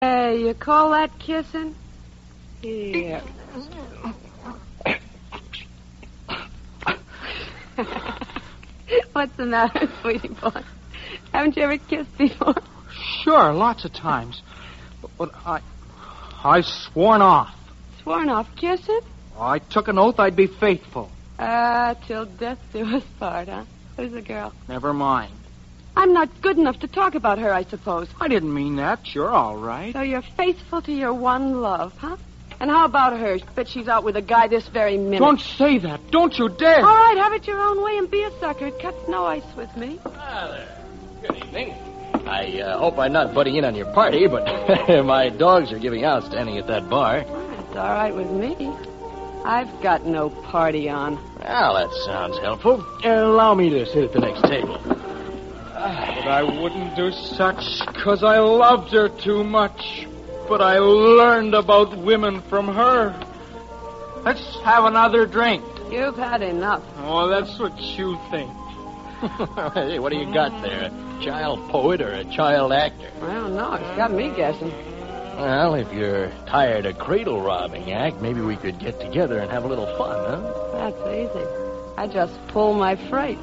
Hey, you call that kissing? Here. What's the matter, sweetie boy? Haven't you ever kissed before? Sure, lots of times. But I sworn off. Sworn off kissing? I took an oath I'd be faithful. Till death do us part, huh? Who's the girl? Never mind. I'm not good enough to talk about her, I suppose. I didn't mean that. You're all right. So you're faithful to your one love, huh? And how about her? Bet she's out with a guy this very minute. Don't say that. Don't you dare. All right, have it your own way and be a sucker. It cuts no ice with me. Ah, there. Good evening. I hope I'm not butting in on your party, but my dogs are giving out standing at that bar. It's all right with me. I've got no party on. Well, that sounds helpful. Allow me to sit at the next table. But I wouldn't do such, 'cause I loved her too much. But I learned about women from her. Let's have another drink. You've had enough. Oh, that's what you think. Hey, what do you got there? A child poet or a child actor? I don't know. It's got me guessing. Well, if you're tired of cradle robbing act, maybe we could get together and have a little fun, huh? That's easy. I just pull my freight.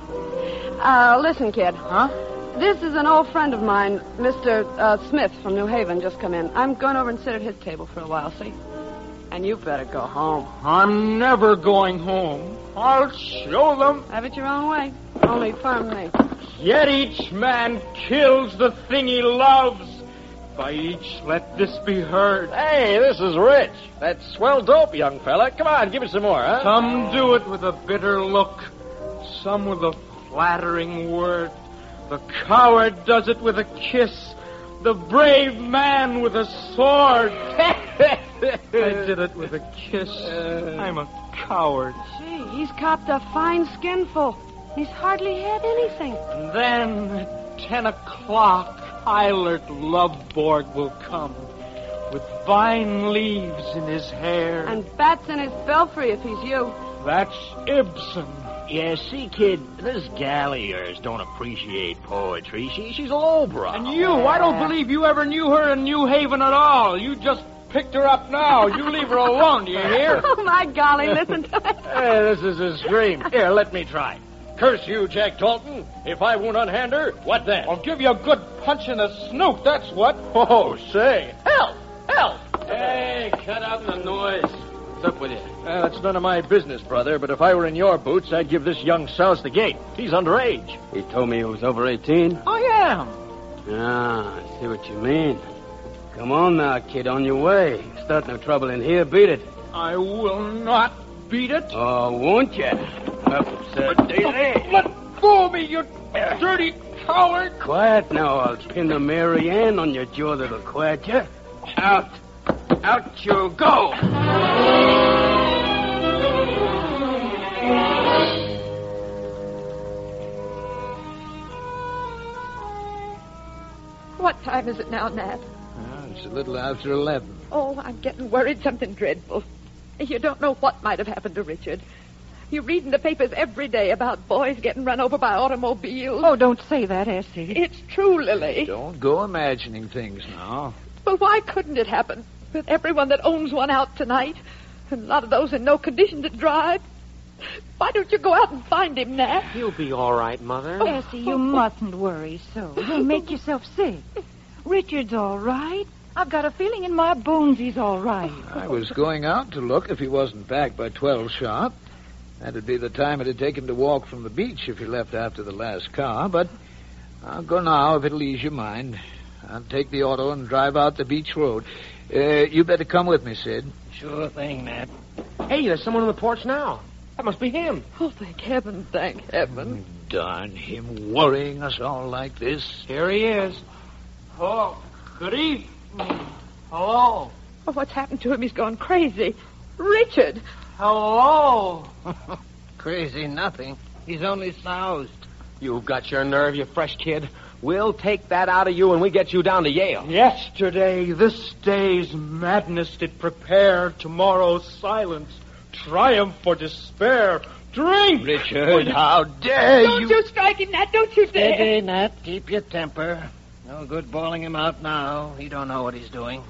Listen, kid. Huh? This is an old friend of mine, Mr. Smith from New Haven, just come in. I'm going over and sit at his table for a while, see? And you better go home. I'm never going home. I'll show them. Have it your own way. Only firm me. Yet each man kills the thing he loves. By each let this be heard. Hey, this is Rich. That's swell dope, young fella. Come on, give me some more, huh? Some do it with a bitter look. Some with a flattering word. The coward does it with a kiss. The brave man with a sword. I did it with a kiss. I'm a coward. Gee, he's copped a fine skinful. He's hardly had anything. And then at 10 o'clock, Eilert Loveborg will come with vine leaves in his hair. And bats in his belfry if he's you. That's Ibsen. Yeah, see, kid, this gal of yours don't appreciate poetry. She's a lowbrow. And you, I don't believe you ever knew her in New Haven at all. You just picked her up now. You leave her alone, do you hear? Oh, my golly, listen to it. Hey, this is a scream. Here, let me try. Curse you, Jack Dalton. If I won't unhand her, what then? I'll give you a good punch in the snoot, that's what. Oh, say. Help! Help! Hey, cut out the noise. What's up with you? That's none of my business, brother, but if I were in your boots, I'd give this young souse the gate. He's underage. He told me he was over 18. I am. Ah, I see what you mean. Come on now, kid, on your way. Start no trouble in here, beat it. I will not beat it. Oh, won't you? Up, sir, Daisy. Let go of me, you dirty coward. Quiet now, I'll pin the Mary Ann on your jaw that'll quiet you. Out. Out you go. What time is it now, Nat? It's a little after 11. Oh, I'm getting worried something dreadful. You don't know what might have happened to Richard. You read in the papers every day about boys getting run over by automobiles. Oh, don't say that, Essie. It's true, Lily. Don't go imagining things now. Well, why couldn't it happen with everyone that owns one out tonight? And a lot of those in no condition to drive. Why don't you go out and find him, Nat? He'll be all right, Mother. Essie, you mustn't worry so. You'll make yourself sick. Richard's all right. I've got a feeling in my bones he's all right. I was going out to look if he wasn't back by 12 sharp. That'd be the time it'd take him to walk from the beach if he left after the last car. But I'll go now if it'll ease your mind. I'll take the auto and drive out the beach road. You better come with me, Sid. Sure thing, Nat. Hey, there's someone on the porch now. That must be him. Oh, thank heaven, thank heaven. Darn him worrying us all like this. Here he is. Oh, good evening. Hello. Oh, what's happened to him? He's gone crazy. Richard! Hello. Crazy nothing. He's only soused. You've got your nerve, you fresh kid. We'll take that out of you when we get you down to Yale. Yesterday, this day's madness did prepare tomorrow's silence. Triumph or despair. Drink! Richard, how dare Don't you strike him, Nat. Don't you dare. Steady, Nat. Keep your temper. No good bawling him out now. He don't know what he's doing.